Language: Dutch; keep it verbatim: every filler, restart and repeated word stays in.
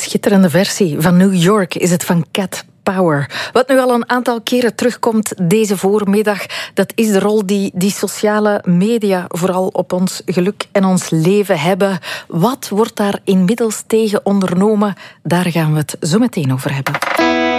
schitterende versie van New York is het van Cat Power. Wat nu al een aantal keren terugkomt deze voormiddag, dat is de rol die die sociale media vooral op ons geluk en ons leven hebben. Wat wordt daar inmiddels tegen ondernomen? Daar gaan we het zo meteen over hebben.